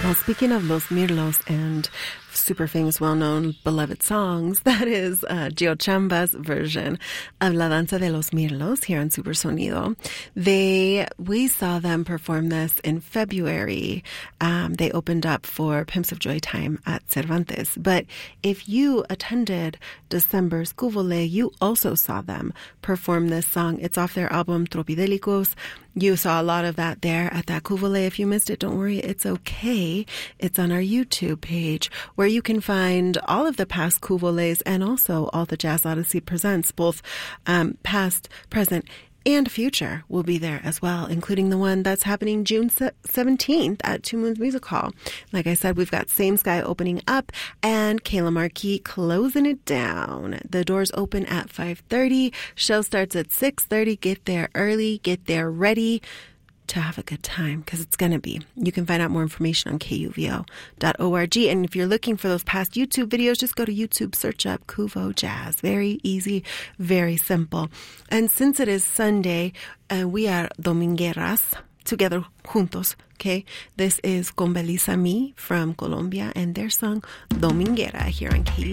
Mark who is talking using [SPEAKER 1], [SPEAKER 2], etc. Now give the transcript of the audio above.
[SPEAKER 1] Well, speaking of Los Mirlos and super famous, well-known, beloved songs, that is Gio Chamba's version of La Danza de los Mirlos here on Super Sonido. We saw them perform this in February. They opened up for Pimps of Joy Time at Cervantes. But if you attended December's Cuvole, you also saw them perform this song. It's off their album Tropidélicos. You saw a lot of that there at that Cuvole. If you missed it, don't worry, it's okay. It's on our YouTube page where you can find all of the past Cuvoles and also all the Jazz Odyssey presents, both past, present, and future will be there as well, including the one that's happening June 17th at Two Moons Music Hall. Like I said, we've got Same Sky opening up and Kayla Marquis closing it down. The doors open at 5:30. Show starts at 6:30. Get there early. Get there ready to have a good time, because it's going to be. You can find out more information on kuvo.org. And if you're looking for those past YouTube videos, just go to YouTube, search up Cuvo Jazz. Very easy, very simple. And since it is Sunday, we are domingueras, together juntos, okay? This is Con Belisa Me from Colombia and their song Dominguera here on KUV.